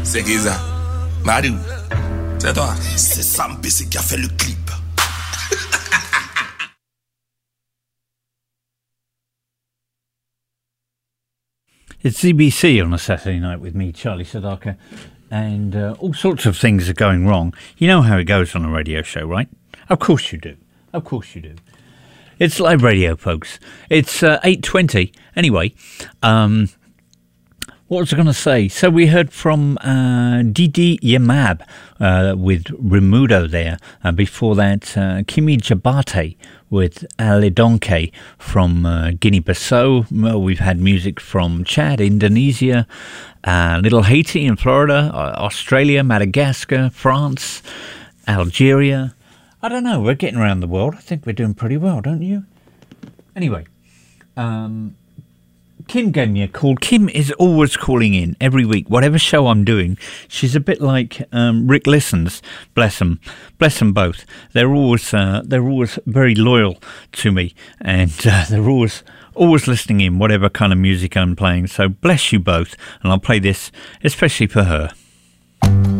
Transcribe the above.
C'est qui ça? Madou, c'est toi? C'est Sam PC qui a fait le clip. It's CBC on a Saturday night with me, Charlie Sadaka, and all sorts of things are going wrong. You know how it goes on a radio show, right? Of course you do. Of course you do. It's live radio, folks. It's 8:20. Anyway, what was I going to say? So we heard from Didi Yamab with Remudo there. Before that, Kimi Jabate with Alidonke from Guinea-Bissau. Well, we've had music from Chad, Indonesia, Little Haiti in Florida, Australia, Madagascar, France, Algeria. I don't know, we're getting around the world. I think we're doing pretty well, don't you? Anyway, Kim gave me a call. Kim is always calling in every week, whatever show I'm doing. She's a bit like Rick Listens. Bless them both. They're always very loyal to me, and they're always listening in, whatever kind of music I'm playing. So bless you both, and I'll play this especially for her.